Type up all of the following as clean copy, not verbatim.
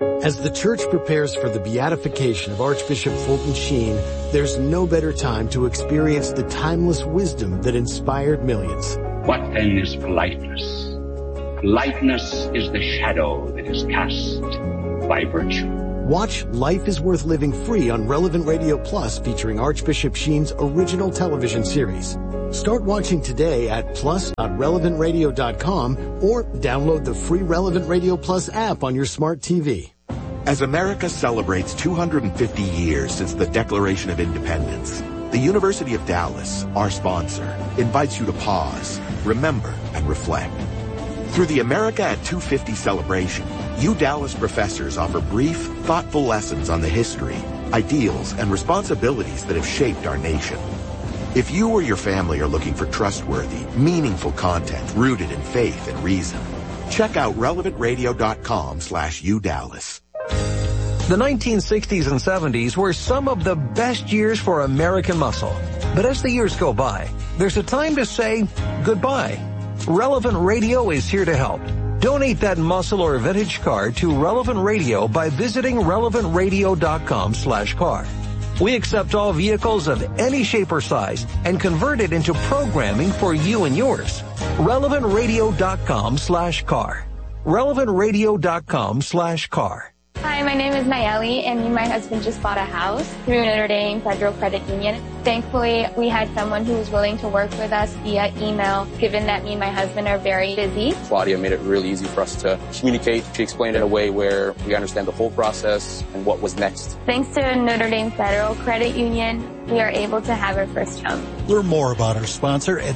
As the church prepares for the beatification of Archbishop Fulton Sheen, there's no better time to experience the timeless wisdom that inspired millions. What then is politeness? Politeness is the shadow that is cast by virtue. Watch Life is Worth Living free on Relevant Radio Plus, featuring Archbishop Sheen's original television series. Start watching today at plus.relevantradio.com or download the free Relevant Radio Plus app on your smart TV. As America celebrates 250 years since the Declaration of Independence, the University of Dallas, our sponsor, invites you to pause, remember, and reflect. Through the America at 250 celebration, you Dallas professors offer brief, thoughtful lessons on the history, ideals, and responsibilities that have shaped our nation. If you or your family are looking for trustworthy, meaningful content rooted in faith and reason, check out relevantradio.com/udallas. The 1960s and 70s were some of the best years for American muscle. But as the years go by, there's a time to say goodbye. Relevant Radio is here to help. Donate that muscle or vintage car to Relevant Radio by visiting relevantradio.com/car. We accept all vehicles of any shape or size and convert it into programming for you and yours. relevantradio.com/car. relevantradio.com/car. Hi, my name is Nayeli, and me and my husband just bought a house through Notre Dame Federal Credit Union. Thankfully, we had someone who was willing to work with us via email, given that me and my husband are very busy. Claudia made it really easy for us to communicate. She explained it in a way where we understand the whole process and what was next. Thanks to Notre Dame Federal Credit Union, we are able to have our first home. Learn more about our sponsor at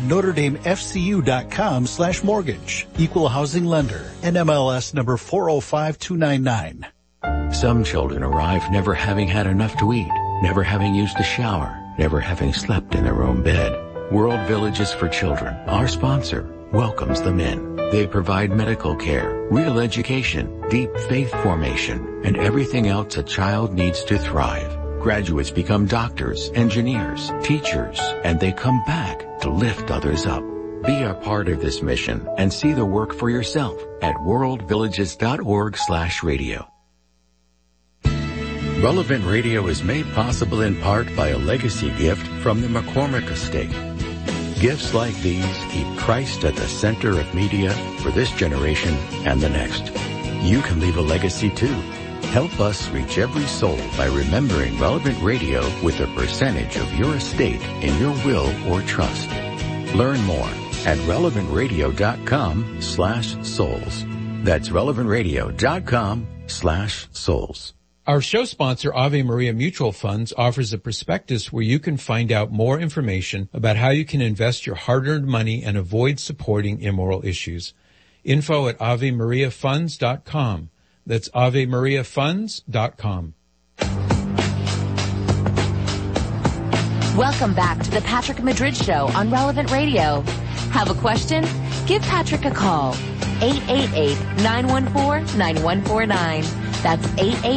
NotreDameFCU.com/mortgage. Equal housing lender. NMLS number 405299. Some children arrive never having had enough to eat, never having used a shower, never having slept in their own bed. World Villages for Children, our sponsor, welcomes them in. They provide medical care, real education, deep faith formation, and everything else a child needs to thrive. Graduates become doctors, engineers, teachers, and they come back to lift others up. Be a part of this mission and see the work for yourself at worldvillages.org/radio. Relevant Radio is made possible in part by a legacy gift from the McCormick Estate. Gifts like these keep Christ at the center of media for this generation and the next. You can leave a legacy too. Help us reach every soul by remembering Relevant Radio with a percentage of your estate in your will or trust. Learn more at relevantradio.com/souls. That's relevantradio.com/souls. Our show sponsor, Ave Maria Mutual Funds, offers a prospectus where you can find out more information about how you can invest your hard-earned money and avoid supporting immoral issues. Info at AveMariaFunds.com. That's AveMariaFunds.com. Welcome back to the Patrick Madrid Show on Relevant Radio. Have a question? Give Patrick a call. 888-914-9149. That's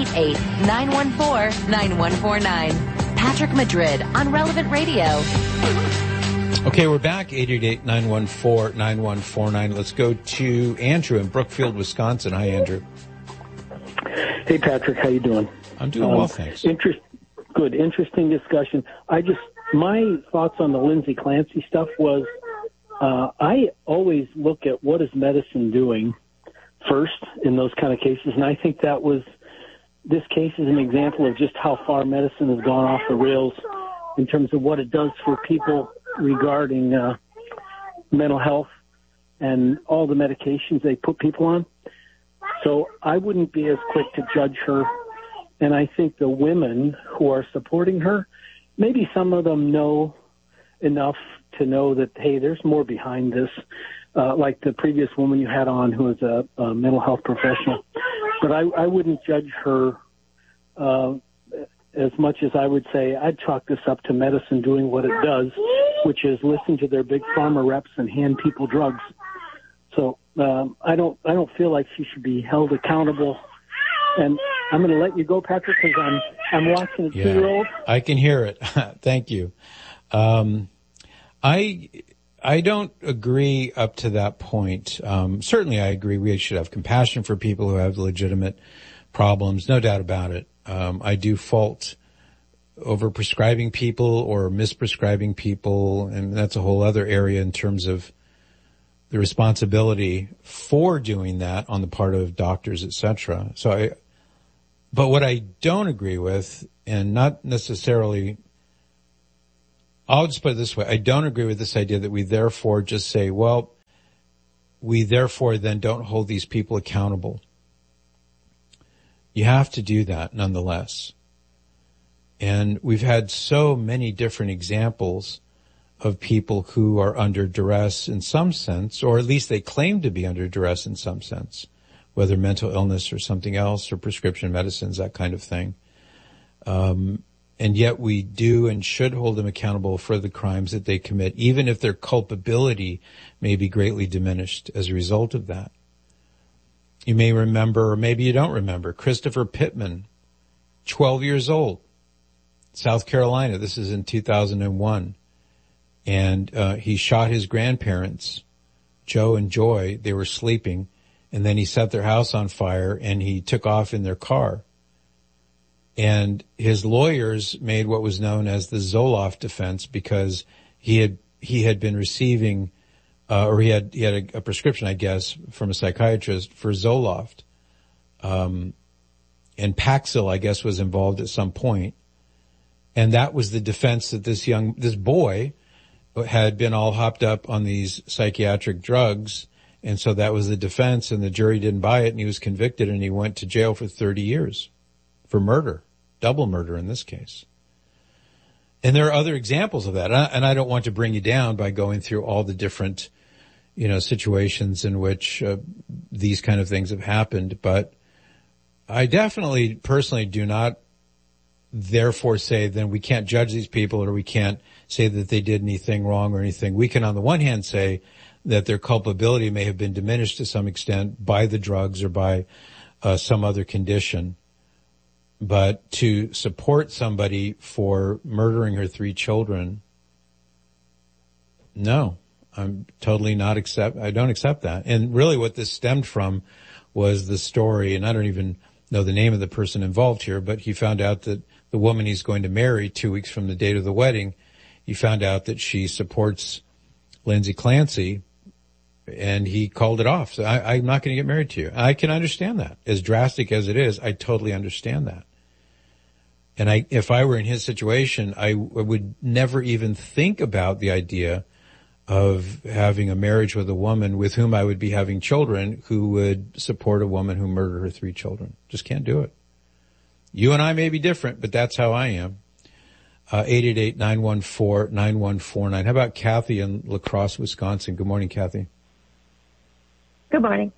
888-914-9149. Patrick Madrid on Relevant Radio. Okay, we're back. 888-914-9149. Let's go to Andrew in Brookfield, Wisconsin. Hi, Andrew. Hey, Patrick. How you doing? I'm doing well, thanks. Good. Interesting discussion. My thoughts on the Lindsay Clancy stuff was, I always look at what is medicine doing first in those kind of cases, and I think this case is an example of just how far medicine has gone off the rails in terms of what it does for people regarding mental health and all the medications they put people on. So I wouldn't be as quick to judge her, and I think the women who are supporting her, maybe some of them know enough to know that, hey, there's more behind this, like the previous woman you had on who is a mental health professional. But I wouldn't judge her as much as I would say I'd chalk this up to medicine doing what it does, which is listen to their big pharma reps and hand people drugs. So I don't feel like she should be held accountable. And I'm going to let you go, Patrick, because I'm watching a 2-year-old. I can hear it. Thank you. I don't agree up to that point. Certainly I agree we should have compassion for people who have legitimate problems, no doubt about it. I do fault over-prescribing people or misprescribing people, and that's a whole other area in terms of the responsibility for doing that on the part of doctors, etc. But what I don't agree with, and not necessarily, I'll just put it this way, I don't agree with this idea that we therefore just say, well, we therefore then don't hold these people accountable. You have to do that nonetheless. And we've had so many different examples of people who are under duress in some sense, or at least they claim to be under duress in some sense, whether mental illness or something else or prescription medicines, that kind of thing. And yet we do and should hold them accountable for the crimes that they commit, even if their culpability may be greatly diminished as a result of that. You may remember, or maybe you don't remember, Christopher Pittman, 12 years old, South Carolina. This is in 2001. And he shot his grandparents, Joe and Joy. They were sleeping. And then he set their house on fire and he took off in their car. And his lawyers made what was known as the Zoloft defense because he had been receiving, or he had a prescription, I guess, from a psychiatrist for Zoloft. And Paxil, I guess, was involved at some point. And that was the defense that this boy had been all hopped up on these psychiatric drugs. And so that was the defense, and the jury didn't buy it, and he was convicted, and he went to jail for 30 years for murder, double murder in this case. And there are other examples of that. And I don't want to bring you down by going through all the different, situations in which these kind of things have happened. But I definitely personally do not therefore say then we can't judge these people or we can't say that they did anything wrong or anything. We can on the one hand say that their culpability may have been diminished to some extent by the drugs or by some other condition. But to support somebody for murdering her 3 children, no, I'm totally I don't accept that. And really what this stemmed from was the story, and I don't even know the name of the person involved here, but he found out that the woman he's going to marry 2 weeks from the date of the wedding, he found out that she supports Lindsay Clancy, and he called it off. So I'm not going to get married to you. I can understand that. As drastic as it is, I totally understand that. And if I were in his situation, I would never even think about the idea of having a marriage with a woman with whom I would be having children who would support a woman who murdered her 3 children. Just can't do it. You and I may be different, but that's how I am. 888-914-9149. How about Kathy in La Crosse, Wisconsin? Good morning, Kathy. Good morning.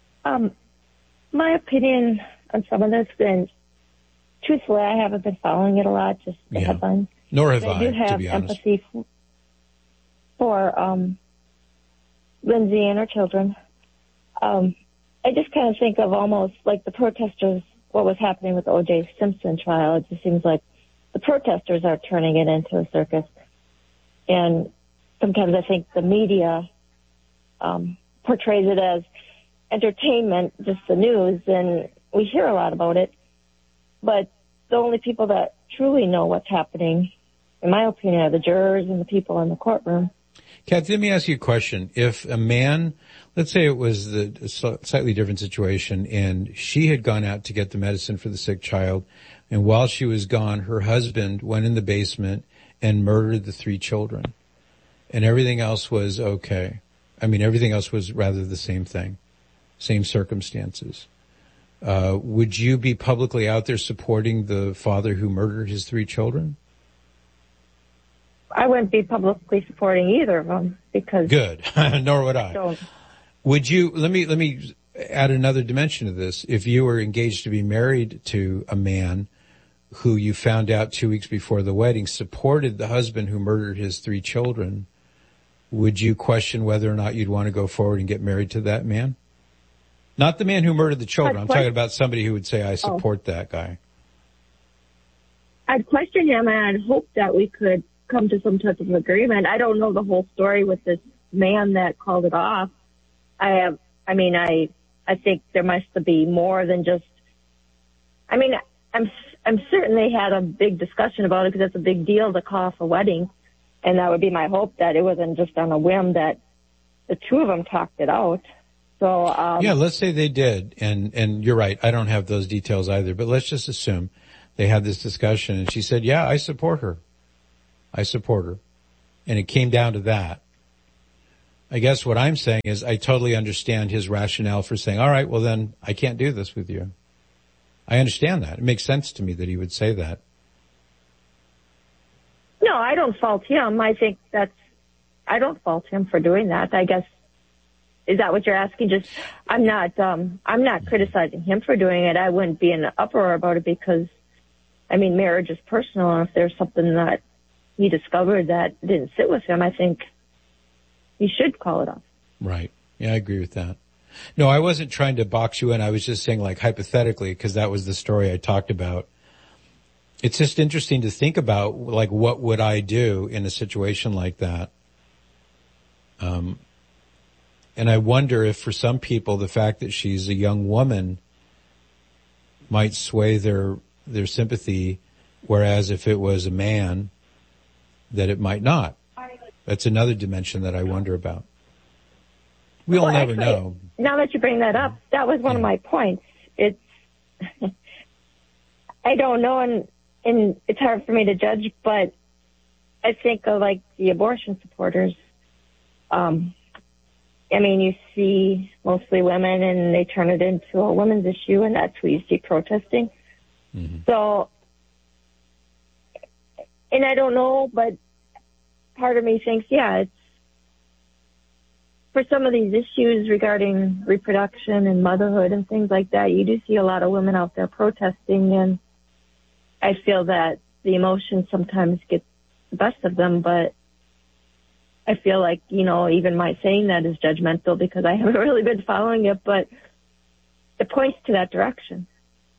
My opinion on some of this, and truthfully, I haven't been following it a lot, just the headlines. Nor have I do have to be honest. empathy for Lindsay and her children. I just kind of think of almost like the protesters, what was happening with the O.J. Simpson trial. It just seems like the protesters are turning it into a circus. And sometimes I think the media portrays it as entertainment, just the news, and we hear a lot about it. But the only people that truly know what's happening, in my opinion, are the jurors and the people in the courtroom. Kathy, let me ask you a question. If a man, let's say it was a slightly different situation, and she had gone out to get the medicine for the sick child, and while she was gone, her husband went in the basement and murdered the 3 children, and everything else was okay. I mean, everything else was rather the same thing, same circumstances. Would you be publicly out there supporting the father who murdered his 3 children? I wouldn't be publicly supporting either of them because... Good. Nor would I. Would you, let me add another dimension to this. If you were engaged to be married to a man who you found out 2 weeks before the wedding supported the husband who murdered his 3 children, would you question whether or not you'd want to go forward and get married to that man? Not the man who murdered the children. I'm talking about somebody who would say, I support that guy. I'd question him and I'd hope that we could come to some type of agreement. I don't know the whole story with this man that called it off. I think there must be more than just I mean, I'm certain they had a big discussion about it because it's a big deal to call off a wedding. And that would be my hope that it wasn't just on a whim that the two of them talked it out. So, yeah, let's say they did. And you're right. I don't have those details either, but let's just assume they had this discussion and she said, yeah, I support her. And it came down to that. I guess what I'm saying is I totally understand his rationale for saying, all right, well then I can't do this with you. I understand that. It makes sense to me that he would say that. No, I don't fault him. I don't fault him for doing that. I guess, is that what you're asking? Just, I'm not criticizing him for doing it. I wouldn't be in an uproar about it because, I mean, marriage is personal. And if there's something that he discovered that didn't sit with him, I think he should call it off. Right. Yeah, I agree with that. No, I wasn't trying to box you in. I was just saying, like, hypothetically, because that was the story I talked about. It's just interesting to think about, like, what would I do in a situation like that? And I wonder if for some people, the fact that she's a young woman might sway their sympathy, whereas if it was a man, that it might not. That's another dimension that I wonder about. We'll never know. Now that you bring that up, that was one of my points. It's, I don't know, and it's hard for me to judge, but I think of like the abortion supporters. I mean, you see mostly women and they turn it into a women's issue and that's who you see protesting. Mm-hmm. So, and I don't know, but part of me thinks, yeah, it's for some of these issues regarding reproduction and motherhood and things like that, you do see a lot of women out there protesting, and I feel that the emotions sometimes get the best of them, but I feel like, you know, even my saying that is judgmental because I haven't really been following it, but it points to that direction.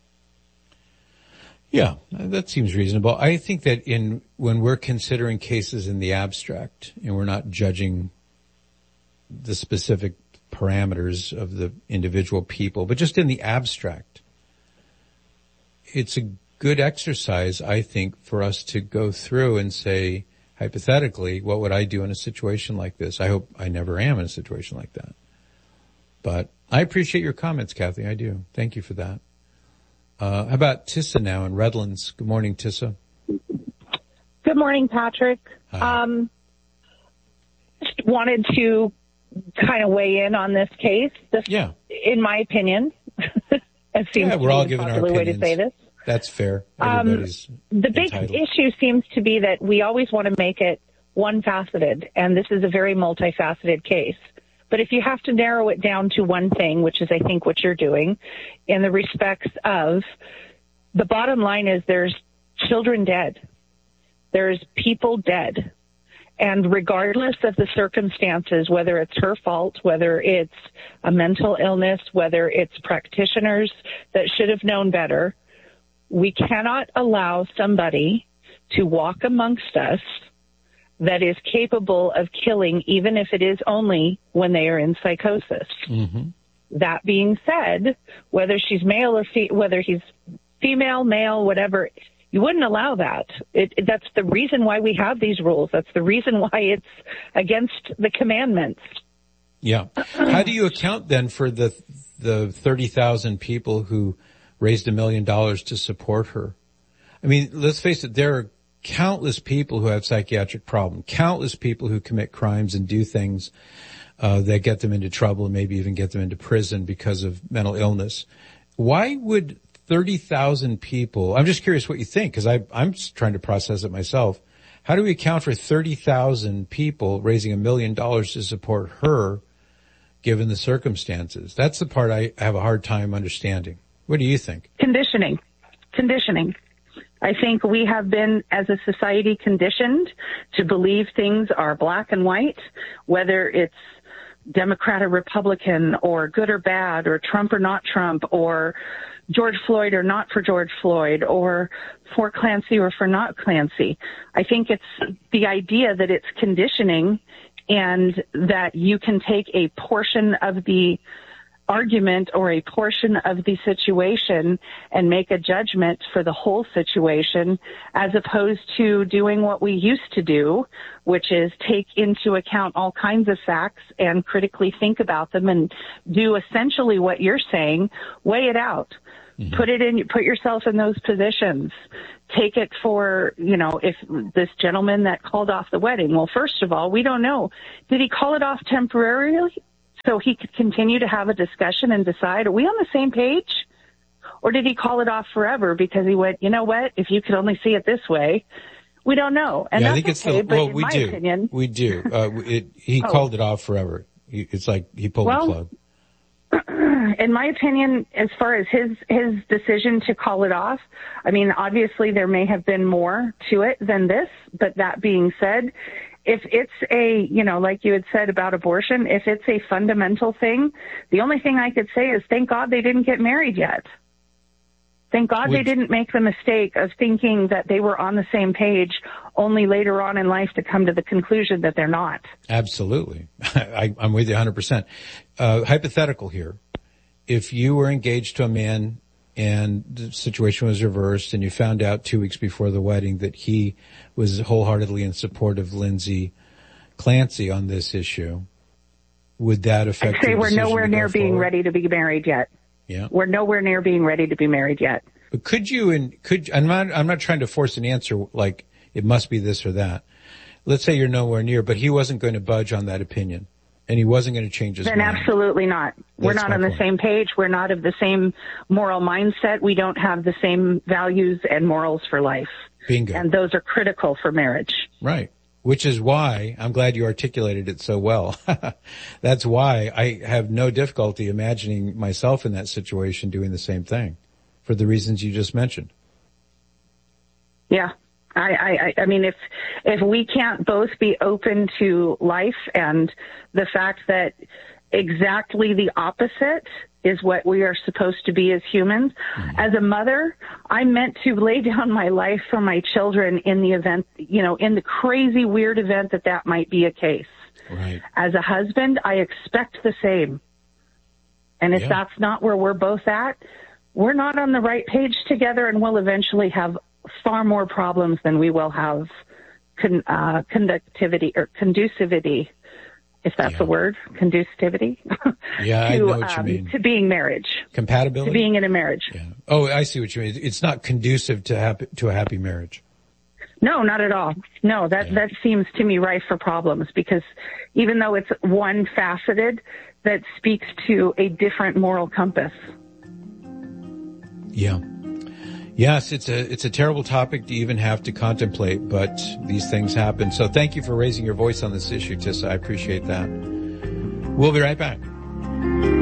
Yeah, that seems reasonable. I think that when we're considering cases in the abstract and we're not judging the specific parameters of the individual people, but just in the abstract, it's a good exercise, I think, for us to go through and say, hypothetically, what would I do in a situation like this? I hope I never am in a situation like that. But I appreciate your comments, Kathy. I do. Thank you for that. How about Tissa now in Redlands? Good morning, Tissa. Good morning, Patrick. Just wanted to kind of weigh in on this case. Yeah. In my opinion, it seems we're all giving our opinions. Way to say this. That's fair. Everybody's the big entitled. issue seems to be that we always want to make it one-faceted, and this is a very multifaceted case. But if you have to narrow it down to one thing, which is I think what you're doing, in the respects of the bottom line is there's children dead. There's people dead. And regardless of the circumstances, whether it's her fault, whether it's a mental illness, whether it's practitioners that should have known better, we cannot allow somebody to walk amongst us that is capable of killing, even if it is only when they are in psychosis. Mm-hmm. That being said, whether she's male or whether he's female, male, whatever, you wouldn't allow that. That's the reason why we have these rules. That's the reason why it's against the commandments. Yeah. How do you account then for the 30,000 people who raised $1 million to support her? I mean, let's face it, there are countless people who have psychiatric problems, countless people who commit crimes and do things that get them into trouble and maybe even get them into prison because of mental illness. Why would 30,000 people, I'm just curious what you think, because I'm trying to process it myself. How do we account for 30,000 people raising $1 million to support her, given the circumstances? That's the part I have a hard time understanding. What do you think? Conditioning. I think we have been, as a society, conditioned to believe things are black and white, whether it's Democrat or Republican or good or bad or Trump or not Trump or George Floyd or not for George Floyd or for Clancy or for not Clancy. I think it's the idea that it's conditioning and that you can take a portion of the argument or a portion of the situation and make a judgment for the whole situation, as opposed to doing what we used to do, which is take into account all kinds of facts and critically think about them and do essentially what you're saying, weigh it out. Mm-hmm. Put yourself in those positions. Take it for, if this gentleman that called off the wedding, well, first of all, we don't know. Did he call it off temporarily so he could continue to have a discussion and decide, are we on the same page? Or did he call it off forever because he went, you know what, if you could only see it this way? We don't know. And yeah, that's I think it's okay, but in we my do. opinion, We do. He called it off forever. It's like he pulled the plug. In my opinion, as far as his decision to call it off, I mean, obviously there may have been more to it than this, but that being said, if it's like you had said about abortion, if it's a fundamental thing, the only thing I could say is thank God they didn't get married yet. Thank God they didn't make the mistake of thinking that they were on the same page only later on in life to come to the conclusion that they're not. Absolutely. I'm with you 100%. Hypothetical here. If you were engaged to a man and the situation was reversed and you found out 2 weeks before the wedding that he was wholeheartedly in support of Lindsay Clancy on this issue, would that affect your decision? I'd say we're nowhere near being ready to be married yet. Yeah. We're nowhere near being ready to be married yet. But I'm not trying to force an answer like it must be this or that. Let's say you're nowhere near, but he wasn't going to budge on that opinion and he wasn't going to change his mind. Then absolutely not. We're not on the same page. We're not of the same moral mindset. We don't have the same values and morals for life. Bingo. And those are critical for marriage. Right. Which is why I'm glad you articulated it so well. That's why I have no difficulty imagining myself in that situation doing the same thing for the reasons you just mentioned. Yeah. I mean, if we can't both be open to life and the fact that exactly the opposite is what we are supposed to be as humans. Mm-hmm. As a mother, I meant to lay down my life for my children in the event, in the crazy, weird event that might be a case. Right. As a husband, I expect the same. And if that's not where we're both at, we're not on the right page together, and we'll eventually have far more problems than we will have conductivity or conducivity. If that's a word, conducivity. Yeah, I know what you mean. To being marriage. Compatibility? To being in a marriage. Yeah. Oh, I see what you mean. It's not conducive to a happy marriage. No, not at all. No, that seems to me rife for problems, because even though it's one faceted, that speaks to a different moral compass. Yeah. Yes, it's a terrible topic to even have to contemplate, but these things happen. So thank you for raising your voice on this issue, Tissa. I appreciate that. We'll be right back.